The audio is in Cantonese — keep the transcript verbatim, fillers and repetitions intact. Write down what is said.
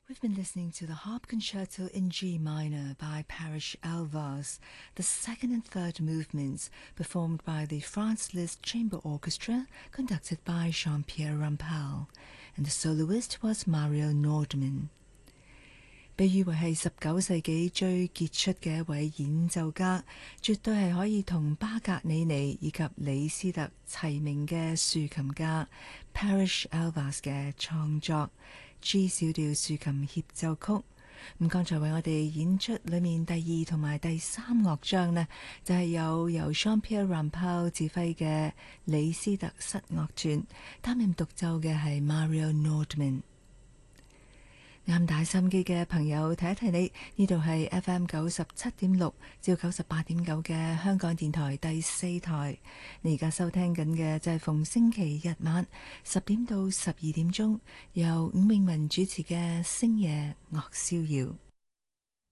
We've been listening to the Harp Concerto in G minor by Parrish Elvas, the second and third movements performed by the France Liszt Chamber Orchestra, conducted by Jean-Pierre Rampal, and the soloist was Mario Nordman. 被譽為係十九世紀最傑出嘅一位演奏家，絕對係可以同巴格尼尼以及李斯特齊名嘅豎琴家 Parrish Elvas 嘅創作 G 小調豎琴協奏曲。咁剛才為我哋演出裏面第二同埋第三樂章呢，就係、是、有由 Jean-Pierre Rampal 指揮嘅李斯特室樂團，擔任獨奏嘅係 Mario Nordman。啱打心機嘅朋友，提一提你，呢度係 F M 九十七點六至九十八點九嘅香港電台第四台。你而家收聽緊嘅就係逢星期日晚十點到十二點鐘，由伍詠文主持嘅星夜樂逍遙。